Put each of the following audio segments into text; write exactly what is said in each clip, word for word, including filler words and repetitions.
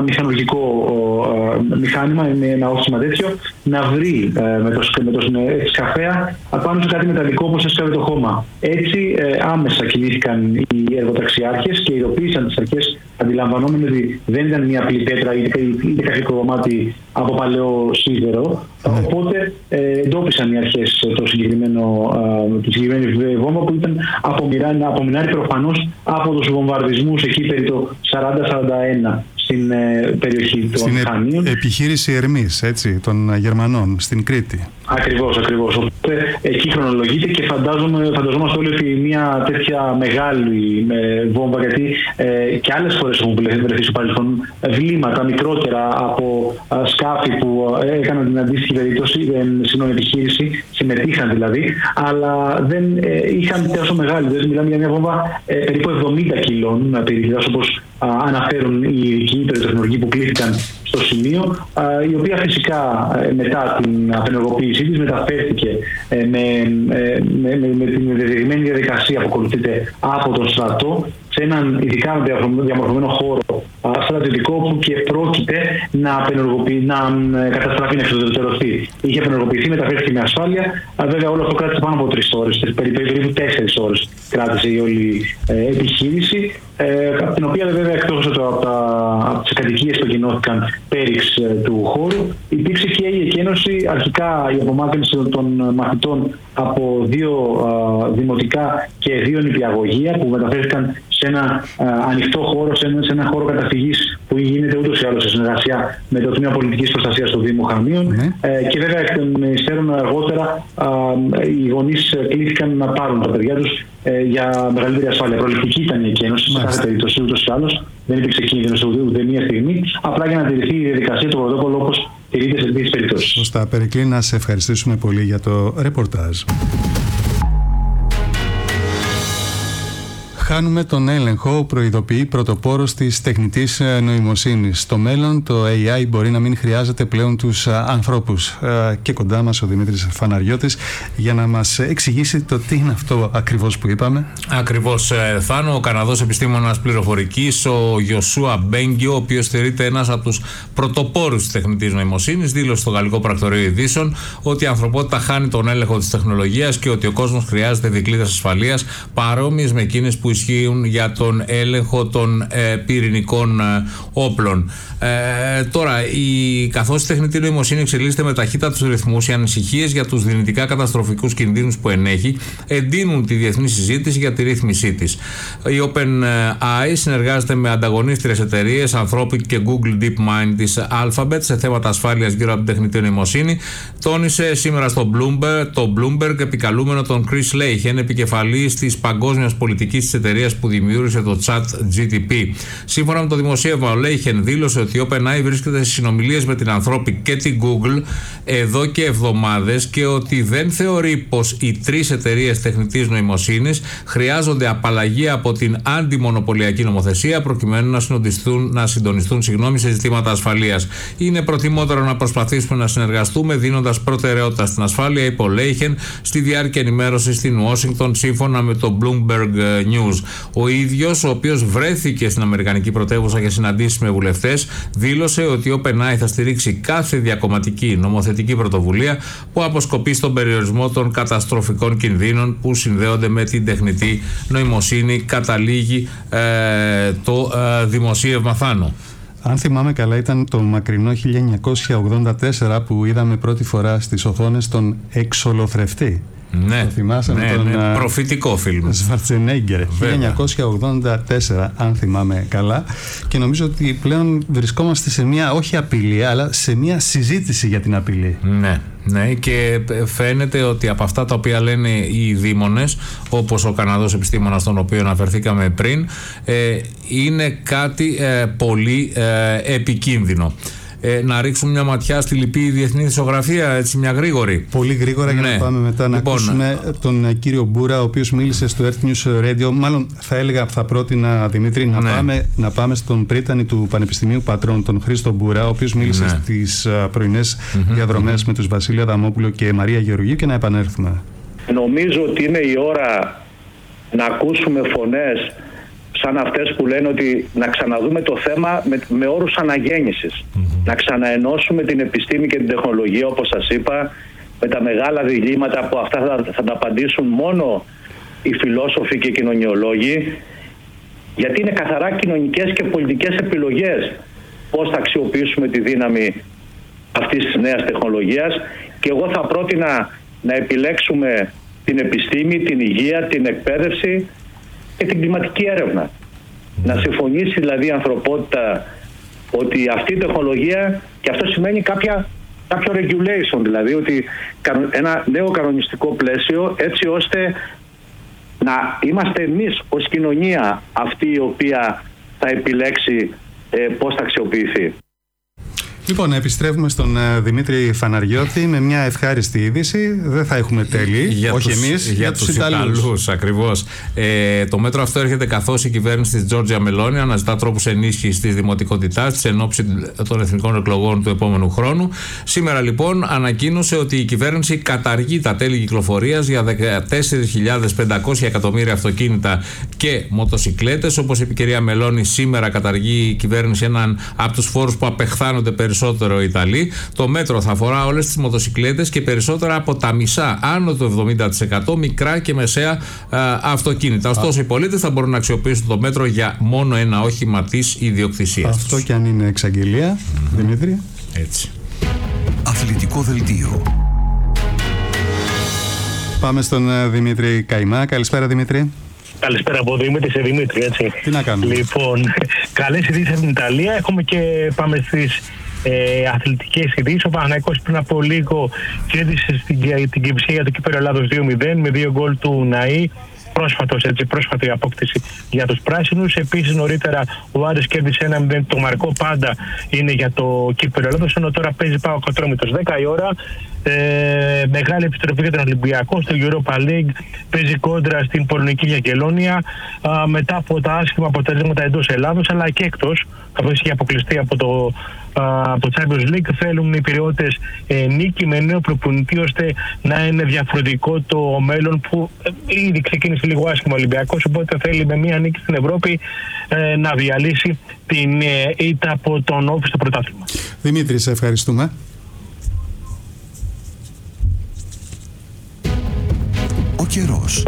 ένα μηχανουργικό ε, μηχάνημα, με ένα όχημα τέτοιο, να βρει ε, με το, με το σκαφέα απάνω σε κάτι μεταλλικό όπως έσκαβε το χώμα. Έτσι ε, άμεσα κινήθηκαν οι εργοταξιάρχες και ειδοποίησαν τις αρχές, αντιλαμβανόμενοι ότι δεν ήταν μια απλή πέτρα είτε, είτε κάποιο κομμάτι από παλαιό σίδερο. Mm. Οπότε ε, εντόπισαν οι αρχές το συγκεκριμένο, ε, τη συγκεκριμένη βόμβα, που ήταν απομεινάρη προφανώς από τους βομβαρδισμούς εκεί περί το σαράντα σαράντα ένα στην ε, περιοχή των στην Χανίων. Στην επιχείρηση Ερμής, έτσι, των Γερμανών, στην Κρήτη. Ακριβώς, ακριβώς. Οπότε εκεί χρονολογείται και φαντάζομαι, φανταζόμαστε όλοι ότι μια τέτοια μεγάλη ε, βόμβα, γιατί ε, και άλλες φορές έχουν βρεθεί στο παρελθόν βλήματα μικρότερα από ε, σκάφη που ε, έκαναν την αντίστοιχη περίπτωση, ε, συγγνώμη, επιχείρηση, συμμετείχαν δηλαδή, αλλά δεν ε, είχαν τόσο μεγάλη. Δηλαδή, μιλάμε για μια βόμβα ε, περίπου εβδομήντα κιλών πυρηνικής, όπως α, αναφέρουν οι ειδικοί τεχνολογοί που κλήθηκαν στο σημείο, α, η οποία φυσικά ε, μετά την απενεργοποίησή της μεταφέρθηκε ε, με, ε, με, με, με την δεδεδειγμένη διαδικασία που ακολουθείται από τον στρατό σε έναν ειδικά διαμορφωμένο χώρο στρατιωτικό, που και πρόκειται να, να καταστραφεί, να εξοδετερωθεί. Είχε απενεργοποιηθεί, μεταφέρθηκε με ασφάλεια. Βέβαια, όλο αυτό κράτησε πάνω από τρεις ώρες, περίπου τέσσερις ώρες κράτησε η όλη ε, επιχείρηση, ε, από την οποία βέβαια, εκτός από, από τις κατοικίες που κοινώθηκαν πέριξ ε, του χώρου, υπήρξε και η εκένωση, αρχικά η απομάκρυνση των μαθητών από δύο α, δημοτικά και δύο νηπιαγωγεία που μεταφέρθηκαν σε ένα α, ανοιχτό χώρο, σε ένα, σε ένα χώρο καταφυγής που γίνεται ούτως ή άλλως σε συνεργασία με το Τμήμα Πολιτικής Προστασίας του Δήμου Χανίων. Mm. Ε, και βέβαια εκ των υστέρων αργότερα α, οι γονείς κλήθηκαν να πάρουν τα παιδιά τους ε, για μεγαλύτερη ασφάλεια. Προληπτική ήταν η εκένωση, σε κάθε περίπτωση ούτως ή άλλως. Δεν υπήρξε κίνδυνος ούτε μία στιγμή, απλά για να τηρηθεί η διαδικασία, το πρωτόκολλο όπως τηρείται σε τέτοιες περιπτώσεις. Σωστά. Περικλή, να σε ευχαριστήσουμε πολύ για το ρεπορτάζ. Χάνουμε τον έλεγχο, προειδοποιεί πρωτοπόρος της τεχνητής νοημοσύνης. Στο μέλλον το έι άι μπορεί να μην χρειάζεται πλέον τους ανθρώπους. Και κοντά μας ο Δημήτρης Φαναριώτης για να μας εξηγήσει το τι είναι αυτό ακριβώς που είπαμε. Ακριβώς, Θάνο. Ο Καναδός επιστήμονας πληροφορικής, ο Γιοσούα Μπέγκιο, ο οποίος θεωρείται ένας από τους πρωτοπόρους της τεχνητής νοημοσύνης, δήλωσε στο Γαλλικό Πρακτορείο Ειδήσεων ότι η ανθρωπότητα χάνει τον έλεγχο της τεχνολογίας και ότι ο κόσμος χρειάζεται δικλείδες ασφαλείας παρόμοιες με εκείνες που ισχύουν για τον έλεγχο των ε, πυρηνικών ε, όπλων. Ε, τώρα, η, καθώς η τεχνητή νοημοσύνη εξελίσσεται με ταχύτατους ρυθμούς, οι ανησυχίες για τους δυνητικά καταστροφικούς κινδύνους που ενέχει εντείνουν τη διεθνή συζήτηση για τη ρύθμισή της. Η OpenAI συνεργάζεται με ανταγωνίστριες εταιρείες, Anthropic και Google DeepMind της Alphabet, σε θέματα ασφάλειας γύρω από την τεχνητή νοημοσύνη. Τόνισε σήμερα στο Bloomberg, το Bloomberg επικαλούμενο τον Chris Leichen, επικεφαλής της παγκόσμιας πολιτικής της εταιρείας που δημιούργησε το ChatGPT. Σύμφωνα με το δημοσίευμα, ο Leichen δήλωσε ότι η OpenAI βρίσκεται σε συνομιλίες με την Anthropic και την Google εδώ και εβδομάδες και ότι δεν θεωρεί πως οι τρεις εταιρείες τεχνητής νοημοσύνης χρειάζονται απαλλαγή από την αντιμονοπολιακή νομοθεσία προκειμένου να συντονιστούν, να συντονιστούν συγγνώμη, σε ζητήματα ασφαλείας. Είναι προτιμότερο να προσπαθήσουμε να συνεργαστούμε δίνοντας προτεραιότητα στην ασφάλεια, είπε ο Leichen στη διάρκεια ενημέρωσης στην Ουάσιγκτον, σύμφωνα με το Bloomberg News. Ο ίδιος, ο οποίος βρέθηκε στην Αμερικανική πρωτεύουσα για συναντήσεις με βουλευτές, δήλωσε ότι η OpenAI θα στηρίξει κάθε διακομματική νομοθετική πρωτοβουλία που αποσκοπεί στον περιορισμό των καταστροφικών κινδύνων που συνδέονται με την τεχνητή νοημοσύνη, καταλήγει ε, το ε, δημοσίευμα, Θάνο. Αν θυμάμαι καλά, ήταν το μακρινό χίλια εννιακόσια ογδόντα τέσσερα που είδαμε πρώτη φορά στις οθόνες τον εξολοθρευτή. Ναι, το θυμάσαι, ναι, τον, ναι, προφητικό φιλμ. Σβαρτσενέγκερ, χίλια εννιακόσια ογδόντα τέσσερα, αν θυμάμαι καλά. Και νομίζω ότι πλέον βρισκόμαστε σε μια, όχι απειλή, αλλά σε μια συζήτηση για την απειλή. Ναι, ναι, και φαίνεται ότι από αυτά τα οποία λένε οι δήμονες, όπως ο Καναδός επιστήμονας τον οποίο αναφερθήκαμε πριν, ε, είναι κάτι ε, πολύ ε, επικίνδυνο. Ε, να ρίξουμε μια ματιά στη λυπή διεθνή δισογραφία, έτσι μια γρήγορη. Πολύ γρήγορα, για ναι. να πάμε μετά να λοιπόν, ακούσουμε τον κύριο Μπούρα, ο οποίος μίλησε στο Earth News Radio. Μάλλον θα έλεγα, θα πρότεινα, Δημήτρη, να, ναι. πάμε, να πάμε στον πρίτανη του Πανεπιστημίου Πατρών, τον Χρήστο Μπούρα, ο οποίος μίλησε ναι. στις πρωινές mm-hmm, διαδρομές mm-hmm. με τους Βασίλειο Αδαμόπουλο και Μαρία Γεωργίου, και να επανέλθουμε. Νομίζω ότι είναι η ώρα να ακούσουμε φωνές σαν αυτές που λένε ότι να ξαναδούμε το θέμα με, με όρους αναγέννησης. Mm-hmm. Να ξαναενώσουμε την επιστήμη και την τεχνολογία, όπως σας είπα, με τα μεγάλα διλήμματα που αυτά θα, θα τα απαντήσουν μόνο οι φιλόσοφοι και οι κοινωνιολόγοι, γιατί είναι καθαρά κοινωνικές και πολιτικές επιλογές πώς θα αξιοποιήσουμε τη δύναμη αυτής της νέας τεχνολογίας, και εγώ θα πρότεινα να επιλέξουμε την επιστήμη, την υγεία, την εκπαίδευση και την κλιματική έρευνα. Να συμφωνήσει δηλαδή η ανθρωπότητα ότι αυτή η τεχνολογία, και αυτό σημαίνει κάποια, κάποιο regulation, δηλαδή ότι ένα νέο κανονιστικό πλαίσιο, έτσι ώστε να είμαστε εμείς ως κοινωνία αυτή η οποία θα επιλέξει ε, πώς θα αξιοποιηθεί. Λοιπόν, επιστρέφουμε στον uh, Δημήτρη Φαναριώτη με μια ευχάριστη είδηση. Δεν θα έχουμε τέλη, για όχι τους, εμείς, για, για τους τους Ιταλούς. Ακριβώς. Ε, το μέτρο αυτό έρχεται καθώς η κυβέρνηση της Τζόρτζια Μελόνι αναζητά τρόπους ενίσχυσης της δημοτικότητάς της εν ώψη των εθνικών εκλογών του επόμενου χρόνου. Σήμερα λοιπόν ανακοίνωσε ότι η κυβέρνηση καταργεί τα τέλη κυκλοφορίας για δεκατέσσερις χιλιάδες πεντακόσια εκατομμύρια αυτοκίνητα και μοτοσικλέτες. Όπως είπε η κυρία Μελόνι, σήμερα καταργεί η κυβέρνηση έναν από τους φόρους που απεχθάνονται περισσότερο οι Ιταλοί. Το μέτρο θα αφορά όλες τις μοτοσικλέτες και περισσότερα από τα μισά, άνω του εβδομήντα τοις εκατό, μικρά και μεσαία α, αυτοκίνητα. Ωστόσο, οι πολίτες θα μπορούν να αξιοποιήσουν το μέτρο για μόνο ένα όχημα της ιδιοκτησίας. Αυτό τους. Και αν είναι εξαγγελία, mm-hmm. Δημήτρη. Έτσι. Αθλητικό δελτίο. Πάμε στον uh, Δημήτρη Καϊμά. Καλησπέρα, Δημήτρη. Καλησπέρα από Δημήτρη σε Δημήτρη, έτσι. Τι να κάνουμε. Λοιπόν, καλές ειδήσεις από την Ιταλία. Έχουμε και πάμε στις ε, αθλητικές ειδήσεις. Ο Παναθηναϊκός πριν από λίγο κέρδισε στην, την Κυψία για το κύπελλο Ελλάδος δύο μηδέν με δύο γκολ του Ναΐ. Πρόσφατος, έτσι, πρόσφατη απόκτηση για τους πράσινους. Επίσης, νωρίτερα ο Άρης κέρδισε ένα μηδέν. Το Μαρκό πάντα είναι για το κύπελλο Ελλάδος, ενώ τώρα παίζει ΠΑΟΚ Ατρόμητος δέκα η ώρα. Ε, μεγάλη επιστροφή για τον Ολυμπιακό στο Europa League. Παίζει κόντρα στην Πολωνική Γιαγγελόνια μετά από τα άσχημα αποτελέσματα εντός Ελλάδος αλλά και εκτός, καθώς είχε αποκλειστεί από το, α, από το Champions League. Θέλουν οι Πειριώτες ε, νίκη με νέο προπονητή, ώστε να είναι διαφορετικό το μέλλον, που ε, ήδη ξεκίνησε λίγο άσχημα ο Ολυμπιακός, οπότε θέλει με μία νίκη στην Ευρώπη ε, να διαλύσει την ε, ήττα από τον Όφη στο πρωτάθλημα. Δημήτρη, σε ευχαριστούμε. Ο καιρός.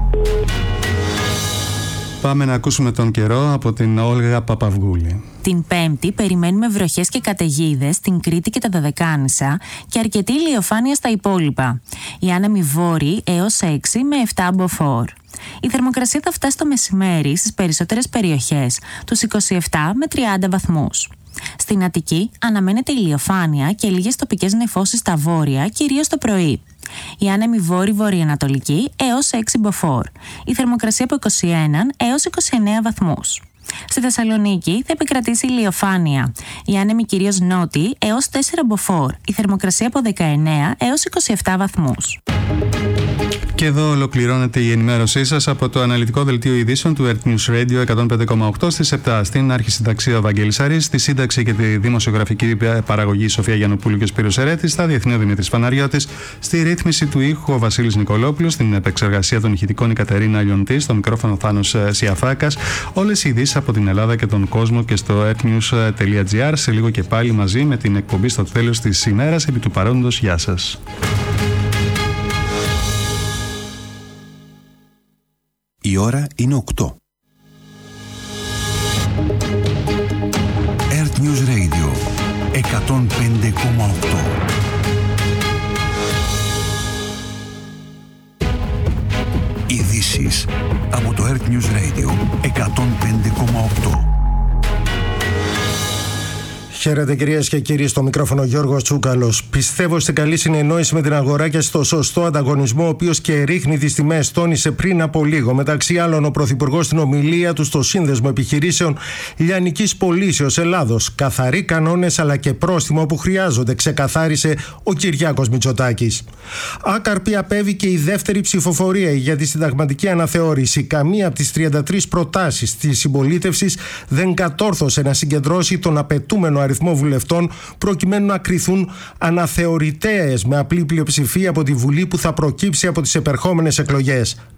Πάμε να ακούσουμε τον καιρό από την Όλγα Παπαυγούλη. Την Πέμπτη περιμένουμε βροχές και καταιγίδες στην Κρήτη και τα Δωδεκάνησα και αρκετή ηλιοφάνεια στα υπόλοιπα. Οι άνεμοι βόρειοι έως έξι με επτά μποφόρ. Η θερμοκρασία θα φτάσει το μεσημέρι στις περισσότερες περιοχές, τους είκοσι επτά με τριάντα βαθμούς. Στην Αττική αναμένεται ηλιοφάνεια και λίγες τοπικές νεφώσεις στα βόρεια, κυρίως το πρωί. Οι άνεμοι βόρειο-βορειοανατολικοί έως έξι μποφόρ. Η θερμοκρασία από είκοσι ένα έως είκοσι εννέα βαθμούς. Στη Θεσσαλονίκη θα επικρατήσει ηλιοφάνεια. Οι άνεμοι κυρίως νότιοι έως τέσσερα μποφόρ. Η θερμοκρασία από δεκαεννέα έως είκοσι επτά βαθμούς. Και εδώ ολοκληρώνεται η ενημέρωσή σας από το αναλυτικό δελτίο ειδήσεων του Earth News Radio εκατόν πέντε κόμμα οκτώ στις επτά. Στην αρχισυνταξία ο Βαγγέλης Αρής, στη σύνταξη και τη δημοσιογραφική παραγωγή Σοφία Γιαννοπούλου και Σπύρος Ερέτης, στα διεθνή ο Δημήτρης Φαναριώτης, στη ρύθμιση του ήχου ο Βασίλης Νικολόπουλος, στην επεξεργασία των ηχητικών η Κατερίνα Λιοντή, στο μικρόφωνο Θάνος Σιαφάκας. Όλες οι ειδήσεις από την Ελλάδα και τον κόσμο και στο earthnews τελεία gr. Σε λίγο και πάλι μαζί με την εκπομπή στο τέλος της ημέρας. Επί του παρόντος, γεια σας. Η ώρα είναι οκτώ. Earth News Radio εκατόν πέντε κόμμα οκτώ. Ειδήσεις από το Earth News Radio εκατόν πέντε κόμμα οκτώ. Χαίρετε κυρίες και κύριοι, στο μικρόφωνο Γιώργος Τσούκαλος. Πιστεύω στην καλή συνεννόηση με την αγορά και στο σωστό ανταγωνισμό, ο οποίος και ρίχνει τις τιμές, τόνισε πριν από λίγο. Μεταξύ άλλων, ο Πρωθυπουργός στην ομιλία του στο Σύνδεσμο Επιχειρήσεων Λιανικής Πωλήσεως Ελλάδος. Καθαροί κανόνες αλλά και πρόστιμο που χρειάζονται, ξεκαθάρισε ο Κυριάκος Μητσοτάκης. Άκαρπη απέβη και η δεύτερη ψηφοφορία για τη συνταγματική αναθεώρηση. Καμία από τις τριάντα τρεις προτάσεις της συμπολίτευσης δεν κατόρθωσε να συγκεντρώσει τον απαιτούμενο αριθμό βουλευτών προκειμένου να κριθούν αναθεωρητές με απλή πλειοψηφία από τη Βουλή που θα προκύψει από τις επερχόμενες εκλογές.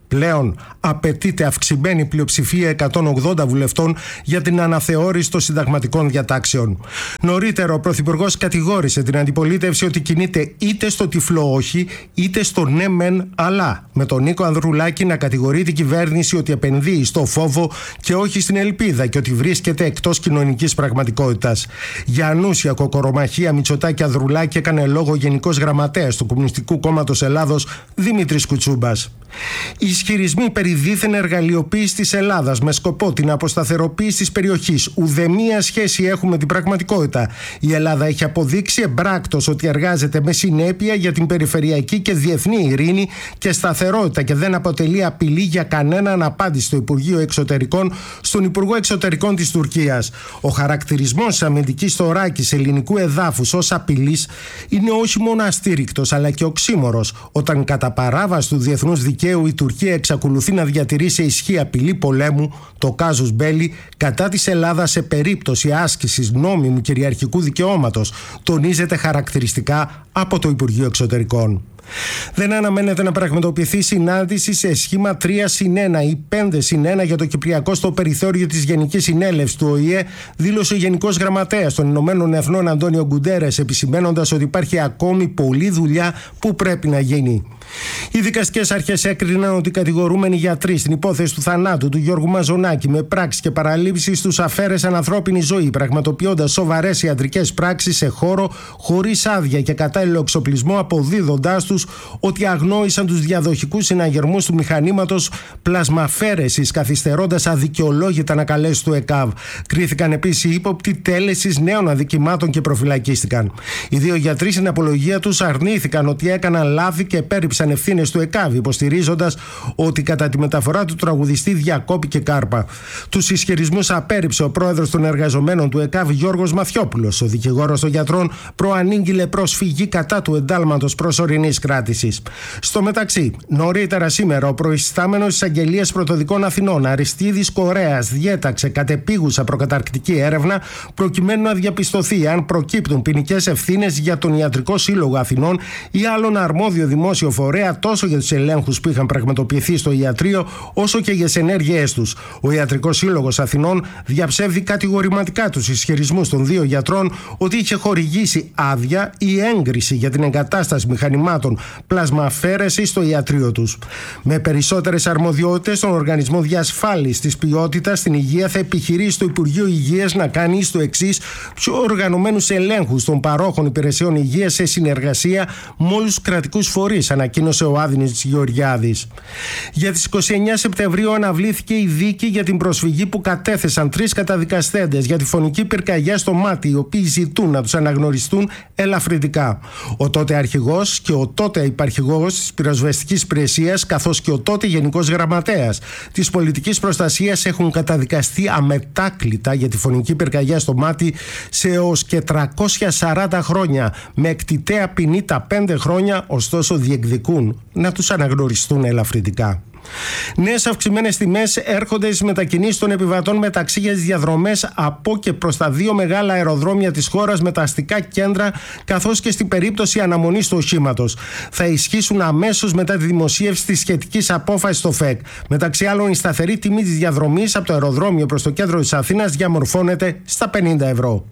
Πλέον απαιτείται αυξημένη πλειοψηφία εκατόν ογδόντα βουλευτών για την αναθεώρηση των συνταγματικών διατάξεων. Νωρίτερα, ο Πρωθυπουργός κατηγόρησε την αντιπολίτευση ότι κινείται είτε στο τυφλό όχι, είτε στο ναι μεν αλλά, με τον Νίκο Ανδρουλάκη να κατηγορεί την κυβέρνηση ότι επενδύει στο φόβο και όχι στην ελπίδα και ότι βρίσκεται εκτός κοινωνικής πραγματικότητας. Για ανούσια κοκορομαχία Μητσοτάκη Ανδρουλάκη έκανε λόγο Γενικός Γραμματέας του Κομμουνιστικού Κόμματος Ελλάδος Δημήτρης Κουτσούμπας. Οι ισχυρισμοί περί δίθεν εργαλειοποίησης της Ελλάδας με σκοπό την αποσταθεροποίηση της περιοχής ουδέμια σχέση έχουν με την πραγματικότητα. Η Ελλάδα έχει αποδείξει εμπράκτος ότι εργάζεται με συνέπεια για την περιφερειακή και διεθνή ειρήνη και σταθερότητα και δεν αποτελεί απειλή για κανέναν, απάντησε στο Υπουργείο Εξωτερικών στον Υπουργό Εξωτερικών της Τουρκίας. Ο χαρακτηρισμός της αμυντικής θωράκης ελληνικού εδάφους ως απειλής είναι όχι μόνο αστήρικτος αλλά και οξύμορος, όταν κατά παράβαση του διεθνούς δικαίου η Τουρκία εξακολουθεί να διατηρεί σε ισχύ απειλή πολέμου, το κάζους μπέλι, κατά της Ελλάδας σε περίπτωση άσκησης νόμιμου κυριαρχικού δικαιώματος, τονίζεται χαρακτηριστικά από το Υπουργείο Εξωτερικών. Δεν αναμένεται να πραγματοποιηθεί συνάντηση σε σχήμα τρία συν ένα ή πέντε συν ένα για το Κυπριακό στο περιθώριο της Γενικής Συνέλευσης του Ο Η Ε, δήλωσε ο Γενικός Γραμματέας των Ηνωμένων Εθνών Αντώνιο Γκουντέρες, επισημαίνοντας ότι υπάρχει ακόμη πολλή δουλειά που πρέπει να γίνει. Οι δικαστικές αρχές έκριναν ότι οι κατηγορούμενοι γιατροί στην υπόθεση του θανάτου του Γιώργου Μαζονάκη με πράξεις και παραλήψεις τους αφαίρεσαν ανθρώπινη ζωή, πραγματοποιώντας σοβαρές ιατρικές πράξεις σε χώρο χωρίς άδεια και κατάλληλο εξοπλισμό, αποδίδοντάς τους ότι αγνόησαν τους διαδοχικούς συναγερμούς του μηχανήματος πλασμαφέρεσης, καθυστερώντας αδικαιολόγητα ανακαλέσεις του ΕΚΑΒ. Κρίθηκαν επίσης οι ύποπτοι τέλεσης νέων αδικημάτων και προφυλακίστηκαν. Οι δύο γιατροί στην απολογία τους αρνήθηκαν ότι έκαναν λάθη και επέρριψαν ευθύνες του ΕΚΑΒ, υποστηρίζοντας ότι κατά τη μεταφορά του τραγουδιστή διακόπηκε κάρπα. Τους ισχυρισμούς απέρριψε ο πρόεδρος των εργαζομένων του ΕΚΑΒ Γιώργος Μαθιόπουλος. Ο δικηγόρος των γιατρών προανήγγειλε προσφυγή κατά του εντάλματος προσωρινής κράτησης. Στο μεταξύ, νωρίτερα σήμερα, ο προϊστάμενος της Αγγελίας Πρωτοδικών Αθηνών, Αριστίδης Κορέας, διέταξε κατεπίγουσα προκαταρκτική έρευνα προκειμένου να διαπιστωθεί αν προκύπτουν ποινικές ευθύνες για τον Ιατρικό Σύλλογο Αθηνών ή άλλον αρμόδιο δημόσιο φορέα τόσο για τους ελέγχους που είχαν πραγματοποιηθεί στο ιατρείο όσο και για τις ενέργειές τους. Ο Ιατρικός Σύλλογος Αθηνών διαψεύδει κατηγορηματικά τους ισχυρισμούς των δύο γιατρών ότι είχε χορηγήσει άδεια ή έγκριση για την εγκατάσταση μηχανημάτων πλασμαφέρεσης στο ιατρείο τους. Με περισσότερες αρμοδιότητες, τον Οργανισμό Διασφάλισης της Ποιότητας στην Υγεία θα επιχειρήσει το Υπουργείο Υγείας να κάνει στο εξής πιο οργανωμένους ελέγχους των παρόχων υπηρεσιών υγείας σε συνεργασία με όλους τους κρατικούς φορείς, ανακοίνωσε ο Άδωνης Γεωργιάδης. Για τις είκοσι εννέα Σεπτεμβρίου αναβλήθηκε η δίκη για την προσφυγή που κατέθεσαν τρεις καταδικαστέντες για τη φωνική πυρκαγιά στο μάτι, οι οποίοι ζητούν να τους αναγνωριστούν ελαφρυντικά. Ο τότε αρχηγός και ο τότε υπαρχηγός της πυροσβεστικής υπηρεσίας, καθώς και ο τότε γενικός γραμματέας της πολιτικής προστασίας, έχουν καταδικαστεί αμετάκλητα για τη φωνική πυρκαγιά στο μάτι σε έως και τριακόσια σαράντα χρόνια, με εκτιτέα ποινή τα πέντε χρόνια, ωστόσο διεκδικούν να τους αναγνωριστούν ελαφρυντικά. Νέες αυξημένες τιμές έρχονται στις μετακινήσεις των επιβατών μεταξύ για τις διαδρομές από και προς τα δύο μεγάλα αεροδρόμια της χώρας με τα αστικά κέντρα, καθώς και στην περίπτωση αναμονής του οχήματος. Θα ισχύσουν αμέσως μετά τη δημοσίευση της σχετικής απόφασης στο ΦΕΚ. Μεταξύ άλλων, η σταθερή τιμή της διαδρομής από το αεροδρόμιο προς το κέντρο της Αθήνας διαμορφώνεται στα πενήντα ευρώ.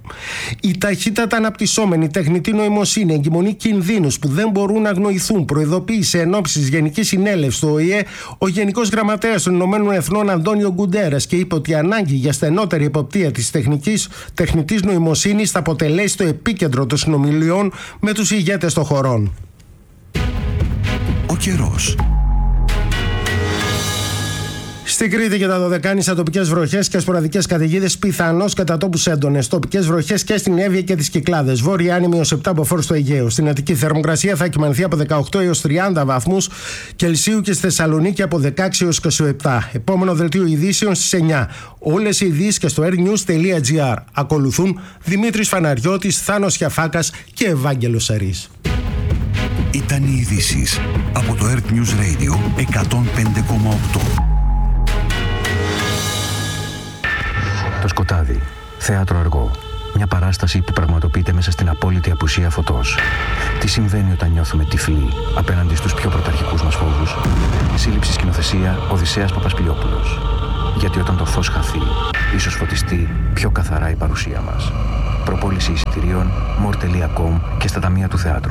Η ταχύτατα αναπτυσσόμενη τεχνητή νοημοσύνη εγκυμονεί κινδύνους που δεν μπορούν να αγνοηθούν, προειδοποίησε εν ώψη της Γενικής Συνέλευσης του Ο Η Ε ο Γενικός Γραμματέας των Ηνωμένων Εθνών Αντώνιο Γκουντέρες και είπε ότι η ανάγκη για στενότερη εποπτεία της τεχνικής, τεχνητής νοημοσύνης θα αποτελέσει το επίκεντρο των συνομιλιών με τους ηγέτες των χωρών. Ο καιρός. Στην Κρήτη και τα Δωδεκάνησα, τοπικές βροχές και σποραδικές καταιγίδες, πιθανώς κατά τόπους έντονες. Τοπικές βροχές και στην Εύβοια και τις Κυκλάδες. Βόρεια άνεμη ως επτά μποφόρ στο Αιγαίο. Στην Αττική θερμοκρασία θα κυμανθεί από δεκαοκτώ έως τριάντα βαθμούς Κελσίου και στη Θεσσαλονίκη από δεκαέξι έως είκοσι επτά. Επόμενο δελτίο ειδήσεων στις εννιά. Όλες οι ειδήσεις και στο airnews τελεία gr. Ακολουθούν Δημήτρης Φαναριώτης, Θάνος Χιαφάκας και Ευάγγελος Σαρής. Ήταν οι ειδήσεις από το Earth News Radio εκατόν πέντε κόμμα οκτώ. Το σκοτάδι, θέατρο αργό, Μια παράσταση που πραγματοποιείται μέσα στην απόλυτη απουσία φωτός. Τι συμβαίνει όταν νιώθουμε τυφλοί απέναντι στους πιο πρωταρχικούς μας φόβους? Σύλληψη σκηνοθεσία Οδυσσέας Παπασπιλιόπουλος. Γιατί όταν το φως χαθεί, ίσως φωτιστεί πιο καθαρά η παρουσία μας. Προπόληση εισιτηρίων μορ τελεία κομ και στα ταμεία του θεάτρου.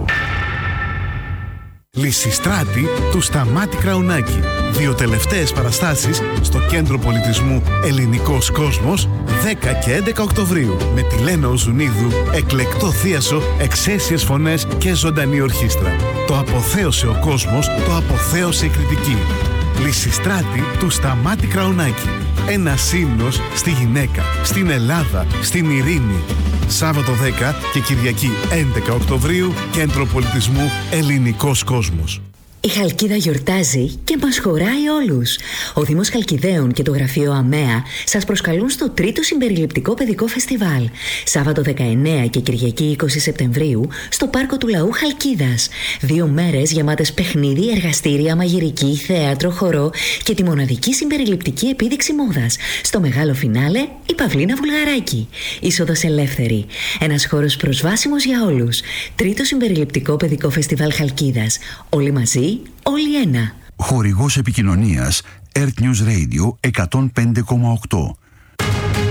Λυσιστράτη του Σταμάτη Κραουνάκη. Δύο τελευταίες παραστάσεις στο Κέντρο Πολιτισμού Ελληνικός Κόσμος δέκα και έντεκα Οκτωβρίου με τη Λένα Οζουνίδου, εκλεκτό θίασο, εξαίσιες φωνές και ζωντανή ορχήστρα. Το αποθέωσε ο κόσμος, το αποθέωσε η κριτική. Λυσιστράτη του Σταμάτη Κραουνάκη. Ένας ύμνος στη γυναίκα, στην Ελλάδα, στην ειρήνη. Σάββατο δέκα και Κυριακή έντεκα Οκτωβρίου, Κέντρο Πολιτισμού Ελληνικός Κόσμος. Η Χαλκίδα γιορτάζει και μας χωράει όλους. Ο Δήμος Χαλκιδαίων και το Γραφείο ΑΜΕΑ σας προσκαλούν στο τρίτο συμπεριληπτικό παιδικό φεστιβάλ. Σάββατο δεκαεννέα και Κυριακή είκοσι Σεπτεμβρίου στο Πάρκο του Λαού Χαλκίδας. Δύο μέρες γεμάτες παιχνίδι, εργαστήρια, μαγειρική, θέατρο, χορό και τη μοναδική συμπεριληπτική επίδειξη μόδας. Στο μεγάλο φινάλε η Παυλίνα Βουλγαράκη. Είσοδος ελεύθερη. Ένας χώρος προσβάσιμος για όλους. Τρίτο συμπεριληπτικό παιδικό φεστιβάλ Χαλκίδας. Όλοι μαζί, όλοι ένα. Χορηγός επικοινωνίας Earth News Radio εκατόν πέντε κόμμα οκτώ.